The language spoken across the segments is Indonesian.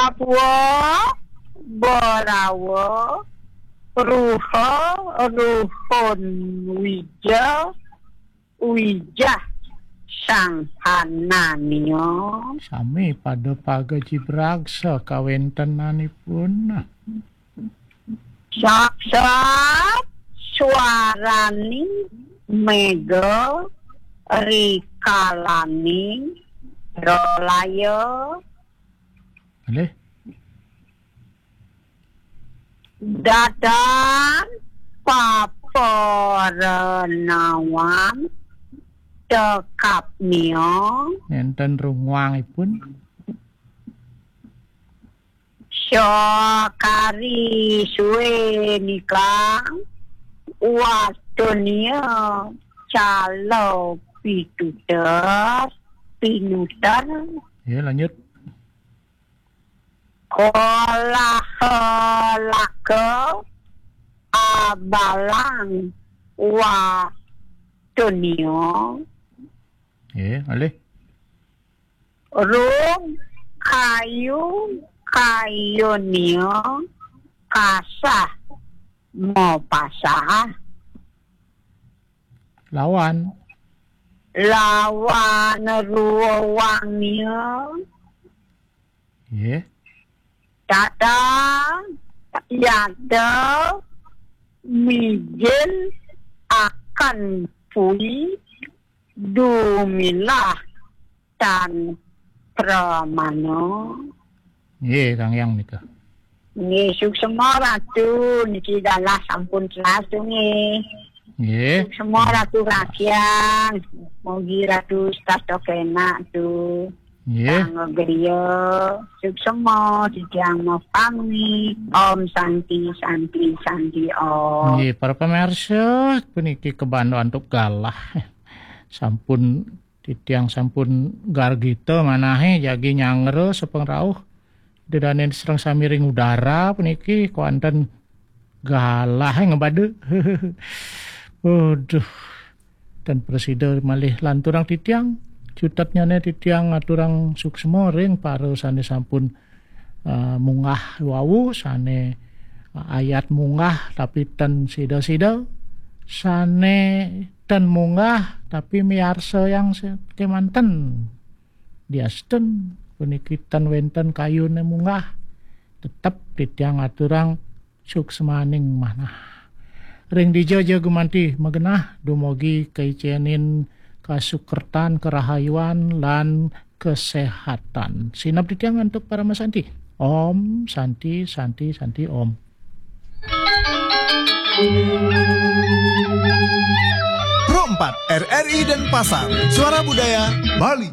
Papua, Borawo, Ruhon, Wijah, Sanghananio. Sami pada paga cibragsa kawentenanipun. Sap suarani mega rikalani rolayo Alih. Dadan paporenawan tekapnio Enten rungwangipun. syakari suwe nikang wadunia calo pinutar Ya lanjut. kolah lako abalang wadunia Ya, alih. rum kayunio kasah mau pasah Lawan. lawan ruangnya Ya. datang yada mijil akan pui dumilah dan pramano. Ya, Kang Yang nika. Ngesuk semua ratu niki dalah sampun ratu nge. Ya. Semua ratu rakyat mogi ratu statok enak tuh. Ya. Ngegeriyo suk semua dijang mau pamit om santi om. Ya, para pemirsa puniki kebandoan untuk galah. Sampun titiang sampun gargito manahe jagi nyangre sepengrauh. Dedanen serang samiring udara puniki kuanten galah ngebade. Waduh. Dan presiden malih lanturang titiang cutatnya ne titiang aturang suksmo ring paro sane sampun munggah wawu sane ayat munggah tapi ten sida-sida sane ten munggah tapi miarsa yang kemanten diasten puniki ten wenten kayune munggah tetep titiang aturang suksmaning manah ring dijaja gumanti magenah dumugi kaicenin kasukertan kerahayuan lan kesehatan sinap titiang untuk para masanti om santi om. Pro 4 RRI Denpasar, Suara Budaya Bali.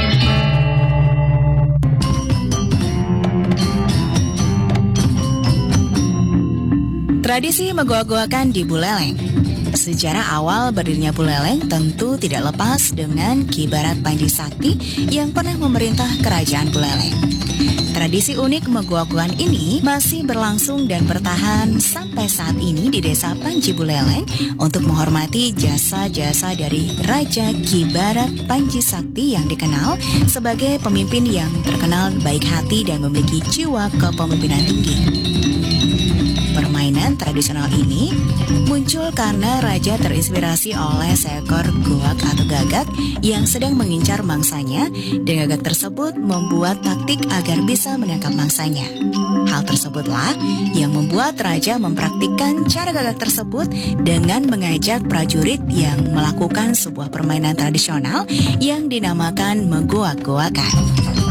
Tradisi menggoa-goakan di Buleleng. Sejarah awal berdirinya Buleleng tentu tidak lepas dengan Ki Barat Panji Sakti yang pernah memerintah kerajaan Buleleng. Tradisi unik menggoa-goaan ini masih berlangsung dan bertahan sampai saat ini di Desa Panji Buleleng untuk menghormati jasa-jasa dari Raja Ki Barat Panji Sakti yang dikenal sebagai pemimpin yang terkenal baik hati dan memiliki jiwa kepemimpinan tinggi. Permainan tradisional ini muncul karena raja terinspirasi oleh seekor goak atau gagak yang sedang mengincar mangsanya dan gagak tersebut membuat taktik agar bisa menangkap mangsanya. Hal tersebutlah yang membuat raja mempraktikkan cara gagak tersebut dengan mengajak prajurit yang melakukan sebuah permainan tradisional yang dinamakan menggoak-goakan.